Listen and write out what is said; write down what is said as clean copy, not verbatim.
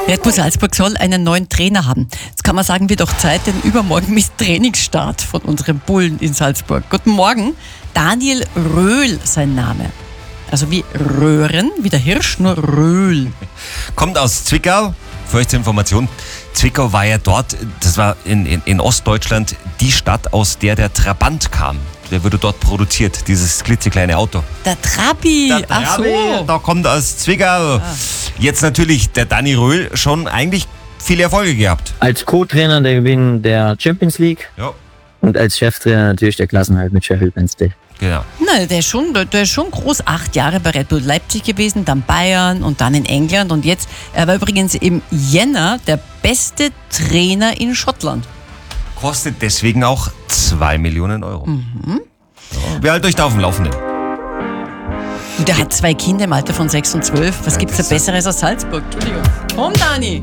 Red Bull Salzburg soll einen neuen Trainer haben. Jetzt kann man sagen, wird doch Zeit, denn übermorgen ist Trainingsstart von unseren Bullen in Salzburg. Guten Morgen, Daniel Röhl sein Name. Also wie Röhren, wie der Hirsch, nur Röhl. Kommt aus Zwickau. Für euch zur Information, Zwickau war ja dort, das war in Ostdeutschland die Stadt, aus der Trabant kam. Der wurde dort produziert, dieses klitzekleine Auto. Der Trabi, ach so. Da kommt aus Zwickau. Jetzt natürlich der Dani Röhl schon eigentlich viele Erfolge gehabt. Als Co-Trainer der Gewinn der Champions League und als Cheftrainer natürlich der Klassenerhalt mit Sheffield Wednesday. Genau. Nein, der ist schon groß. 8 Jahre bei Red Bull Leipzig gewesen, dann Bayern und dann in England. Und jetzt, er war übrigens im Jänner der beste Trainer in Schottland. Kostet deswegen auch 2 Millionen Euro. Ja, wir halten euch da auf dem Laufenden. Und der hat 2 Kinder im Alter von 6 und 12. Was gibt's da Besseres als Salzburg? Entschuldigung. Komm, Dani!